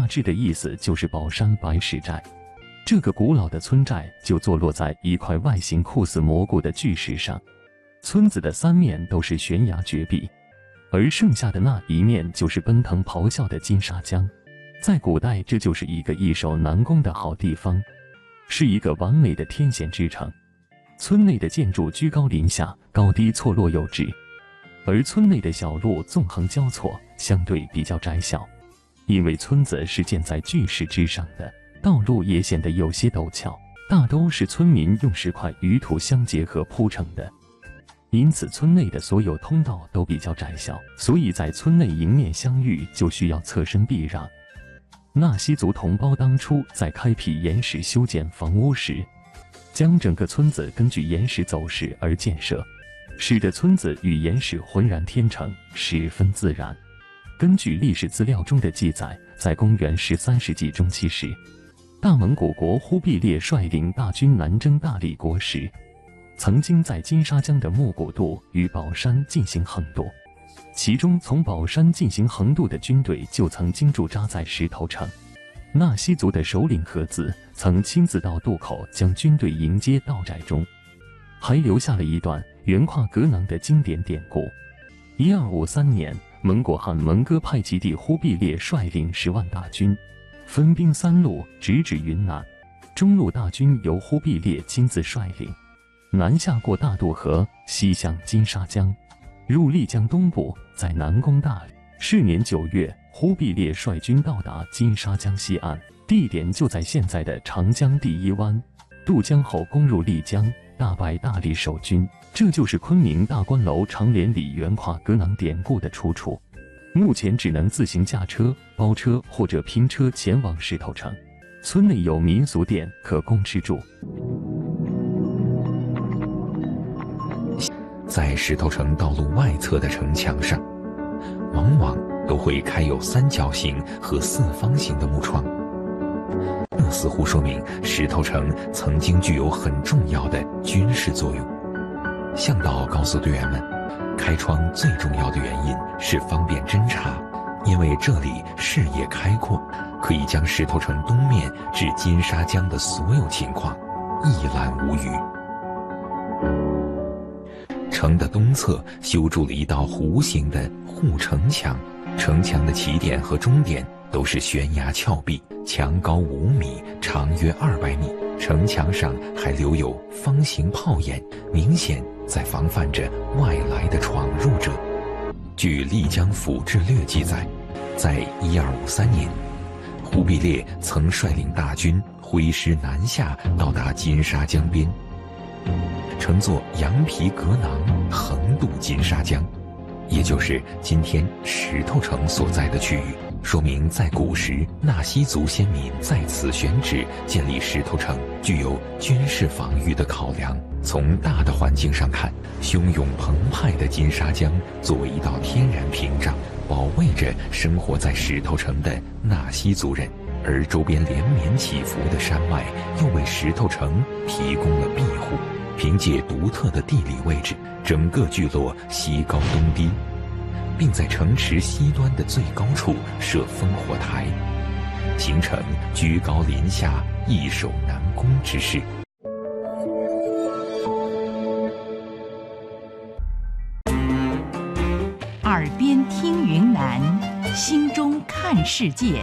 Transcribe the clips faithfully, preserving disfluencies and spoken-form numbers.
大致的意思就是宝山白石寨。这个古老的村寨就坐落在一块外形酷似蘑菇的巨石上，村子的三面都是悬崖绝壁，而剩下的那一面就是奔腾咆哮的金沙江。在古代，这就是一个易守难攻的好地方，是一个完美的天险之城。村内的建筑居高临下，高低错落有致，而村内的小路纵横交错，相对比较窄小。因为村子是建在巨石之上的，道路也显得有些陡峭，大都是村民用石块与土相结合铺成的，因此村内的所有通道都比较窄小，所以在村内迎面相遇就需要侧身避让。纳西族同胞当初在开辟岩石修建房屋时，将整个村子根据岩石走势而建设，使得村子与岩石浑然天成，十分自然。根据历史资料中的记载，在公元十三世纪中期时，大蒙古国忽必烈率领大军南征大理国时，曾经在金沙江的木古渡与宝山进行横渡，其中从宝山进行横渡的军队就曾经驻扎在石头城。纳西族的首领何子曾亲自到渡口将军队迎接到寨中，还留下了一段悬跨格囊的经典典故。一二五三年，蒙古汗蒙哥派其弟忽必烈率领十万大军，分兵三路直指云南。中路大军由忽必烈亲自率领，南下过大渡河，西向金沙江，入丽江东部，在南攻大理。是年九月，忽必烈率军到达金沙江西岸，地点就在现在的长江第一湾。渡江后攻入丽江，大败大理守军。这就是昆明大观楼长联里悬跨格囊典故的出处。目前只能自行驾车、包车或者拼车前往石头城。村内有民俗店可供吃住。 在石头城道路外侧的城墙上，往往都会开有三角形和四方形的木窗，这似乎说明石头城曾经具有很重要的军事作用。向导告诉队员们，开窗最重要的原因是方便侦察，因为这里视野开阔，可以将石头城东面至金沙江的所有情况一览无余。城的东侧修筑了一道弧形的护城墙，城墙的起点和终点都是悬崖峭壁，墙高五米，长约二百米。城墙上还留有方形炮眼，明显在防范着外来的闯入者。据《丽江府志略》记载，在一二五三年，忽必烈曾率领大军挥师南下，到达金沙江边，乘坐羊皮革囊横渡金沙江，也就是今天石头城所在的区域。说明在古时，纳西族先民在此选址建立石头城，具有军事防御的考量。从大的环境上看，汹涌澎湃的金沙江作为一道天然屏障，保卫着生活在石头城的纳西族人，而周边连绵起伏的山脉又为石头城提供了庇护。凭借独特的地理位置，整个聚落西高东低，并在城池西端的最高处设烽火台，形成居高临下、易守难攻之势。 耳边听云南，心中看世界。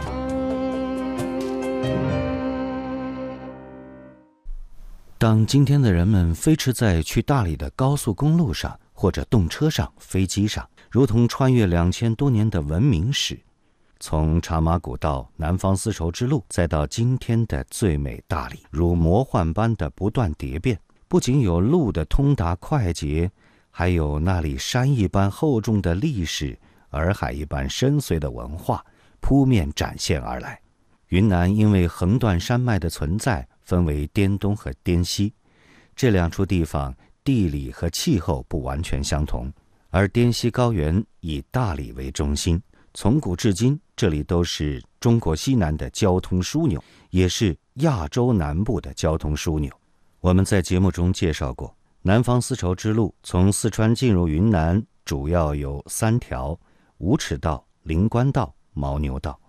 当今天的人们飞驰在去大理的高速公路上，或者动车上、飞机上，如同穿越两千多年的文明史，从茶马古道、南方丝绸之路，再到今天的最美大理，如魔幻般的不断蝶变。不仅有路的通达快捷，还有那里山一般厚重的历史，洱海一般深邃的文化扑面展现而来。云南因为横断山脉的存在，分为滇东和滇西，这两处地方地理和气候不完全相同，而滇西高原以大理为中心，从古至今这里都是中国西南的交通枢纽，也是亚洲南部的交通枢纽。我们在节目中介绍过，南方丝绸之路从四川进入云南主要有三条：无耻道、灵官道、牦牛道。